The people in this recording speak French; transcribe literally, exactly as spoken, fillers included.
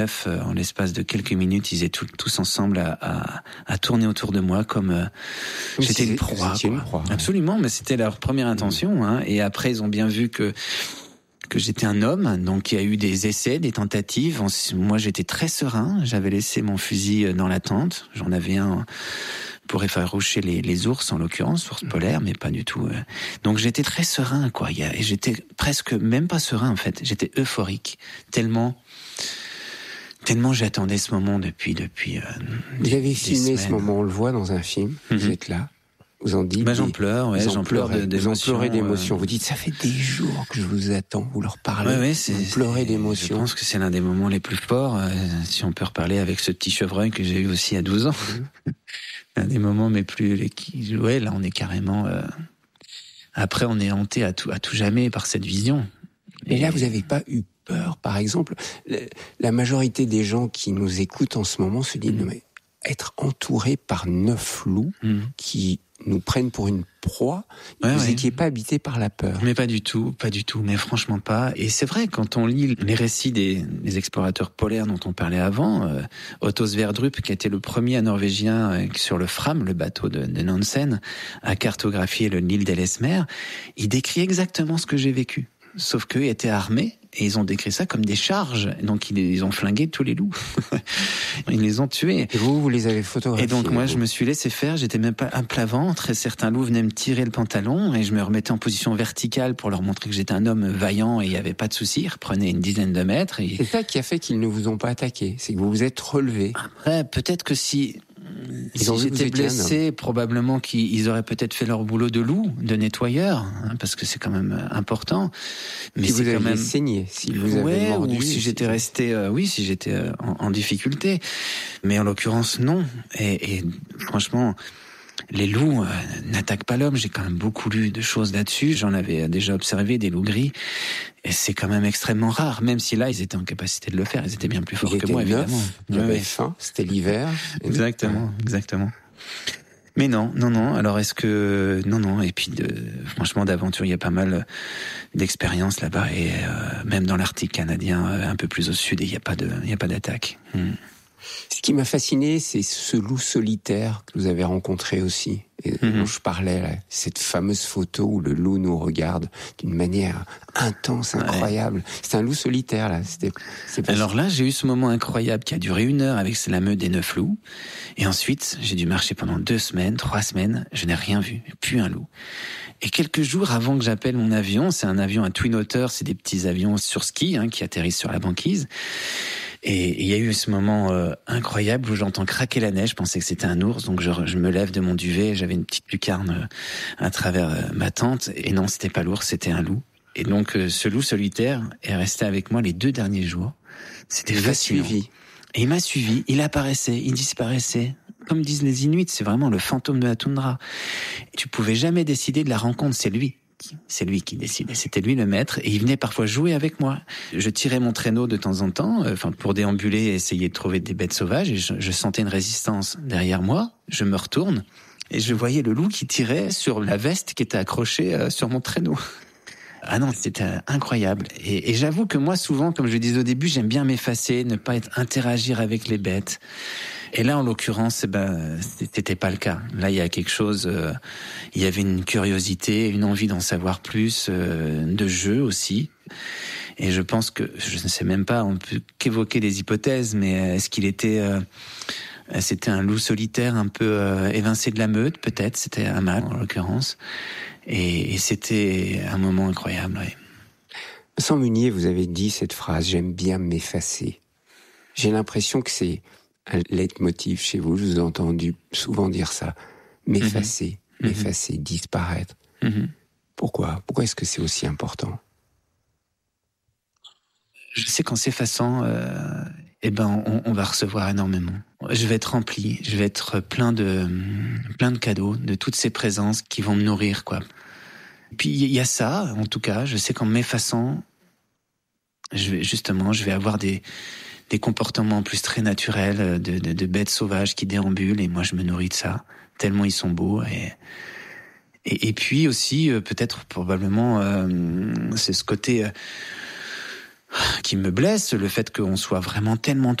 En l'espace de quelques minutes, ils étaient tous ensemble à, à, à tourner autour de moi comme euh, j'étais une proie. Une proie ouais. Absolument, mais c'était leur première intention. Hein. Et après, ils ont bien vu que que j'étais un homme, donc il y a eu des essais, des tentatives. Moi, j'étais très serein. J'avais laissé mon fusil dans la tente. J'en avais un pour effaroucher les, les ours, en l'occurrence, ours polaires, mais pas du tout. Donc j'étais très serein, quoi. Et j'étais presque même pas serein, en fait. J'étais euphorique, tellement, tellement j'attendais ce moment depuis, depuis. Euh, Vous avez filmé ce moment, on le voit dans un film. Mm-hmm. Vous êtes là. Vous en dites. Bah, j'en pleure, ouais, j'en pleure d'émotion. Vous en pleurez d'émotion. Euh... Vous dites, ça fait des jours que je vous attends. Vous leur parlez. Ouais, ouais, c'est, vous pleurez d'émotion. Je pense que c'est l'un des moments les plus forts, euh, si on peut reparler avec ce petit chevreuil que j'ai eu aussi à douze ans. Mmh. Un des moments mes plus, les, ouais, là, on est carrément, euh... après, on est hanté à tout, à tout jamais par cette vision. Et, Et là, vous n'avez pas eu peur, par exemple? La majorité des gens qui nous écoutent en ce moment se disent, mmh. non, mais être entouré par neuf loups mmh. qui nous prennent pour une proie, ouais, vous ouais. n'étiez pas habité par la peur. Mais pas du tout, pas du tout, mais franchement pas. Et c'est vrai, quand on lit les récits des, des explorateurs polaires dont on parlait avant, euh, Otto Sverdrup, qui était le premier Norvégien euh, sur le Fram, le bateau de, de Nansen, à cartographier le Nil d'Ellesmer, il décrit exactement ce que j'ai vécu. Sauf qu'eux étaient armés, et ils ont décrit ça comme des charges. Donc ils, ils ont flingué tous les loups. Ils les ont tués. Et vous, vous les avez photographiés. Et donc moi, vous. je me suis laissé faire. J'étais même pas à plat ventre. Et certains loups venaient me tirer le pantalon, et je me remettais en position verticale pour leur montrer que j'étais un homme vaillant et il y avait pas de souci. Ils reprenaient une dizaine de mètres. Et... C'est ça qui a fait qu'ils ne vous ont pas attaqué. C'est que vous vous êtes relevé. Après, peut-être que si... Ils si j'étais blessé, probablement qu'ils auraient peut-être fait leur boulot de loup, de nettoyeur, hein, parce que c'est quand même important. Mais si vous aviez saigné, si vous ouais, avez mordu, ou si j'étais resté, euh, oui, si j'étais euh, en, en difficulté. Mais en l'occurrence, non. Et, et franchement, les loups euh, n'attaquent pas l'homme. J'ai quand même beaucoup lu de choses là-dessus. J'en avais déjà observé des loups gris. Et c'est quand même extrêmement rare, même si là, ils étaient en capacité de le faire. Ils étaient bien plus forts que moi, évidemment. Il y avait faim, c'était l'hiver. Exactement, exactement. Mais non, non, non. Alors, est-ce que... Non, non. Et puis, de... franchement, d'aventure, il y a pas mal d'expériences là-bas. Et euh, même dans l'Arctique canadien, un peu plus au sud, il n'y a pas de, il y a pas d'attaque. Hmm. Ce qui m'a fasciné, c'est ce loup solitaire que vous avez rencontré aussi, et mm-hmm. dont je parlais, là, cette fameuse photo où le loup nous regarde d'une manière intense, incroyable. Ouais. C'est un loup solitaire, là. C'était, c'est pas Alors là, j'ai eu ce moment incroyable qui a duré une heure avec la meute des neuf loups. Et ensuite, j'ai dû marcher pendant deux semaines, trois semaines. Je n'ai rien vu, plus un loup. Et quelques jours avant que j'appelle mon avion, c'est un avion à Twin Otter, c'est des petits avions sur ski hein, qui atterrissent sur la banquise. Et il y a eu ce moment euh, incroyable où j'entends craquer la neige. Je pensais que c'était un ours, donc je, je me lève de mon duvet. J'avais une petite lucarne euh, à travers euh, ma tente. Et non, c'était pas l'ours, c'était un loup. Et donc, euh, ce loup solitaire est resté avec moi les deux derniers jours. C'était il fascinant. Il m'a suivi. Et il m'a suivi. Il apparaissait, il disparaissait. Comme disent les Inuits, c'est vraiment le fantôme de la toundra. Et tu pouvais jamais décider de la rencontre, c'est lui. C'est lui qui décidait, c'était lui le maître, et il venait parfois jouer avec moi. Je tirais mon traîneau de temps en temps, euh, enfin pour déambuler et essayer de trouver des bêtes sauvages, et je, je sentais une résistance derrière moi. Je me retourne, et je voyais le loup qui tirait sur la veste qui était accrochée euh, sur mon traîneau. Ah non, c'était incroyable. Et, et j'avoue que moi, souvent, comme je le disais au début, j'aime bien m'effacer, ne pas être, interagir avec les bêtes. Et là, en l'occurrence, ben, c'était pas le cas. Là, il y a quelque chose, euh, il y avait une curiosité, une envie d'en savoir plus, euh, de jeu aussi. Et je pense que, je ne sais même pas, on peut qu'évoquer des hypothèses, mais est-ce qu'il était, euh, c'était un loup solitaire un peu euh, évincé de la meute, peut-être, c'était un mâle en l'occurrence. Et, et c'était un moment incroyable, oui. Vincent Munier, vous avez dit cette phrase, j'aime bien m'effacer. J'ai l'impression que c'est un leitmotiv chez vous, je vous ai entendu souvent dire ça. M'effacer, mmh. m'effacer, mmh. disparaître. Mmh. Pourquoi ? Pourquoi est-ce que c'est aussi important ? Je sais qu'en s'effaçant, euh, eh ben, on, on va recevoir énormément. Je vais être rempli, je vais être plein de, plein de cadeaux, de toutes ces présences qui vont me nourrir, quoi. Puis il y a ça, en tout cas, je sais qu'en m'effaçant, je vais, justement, je vais avoir des, des comportements plus très naturels de, de, de bêtes sauvages qui déambulent, et moi je me nourris de ça, tellement ils sont beaux. Et, et, et puis aussi, euh, peut-être, probablement, euh, c'est ce côté... Euh, qui me blesse, le fait qu'on soit vraiment tellement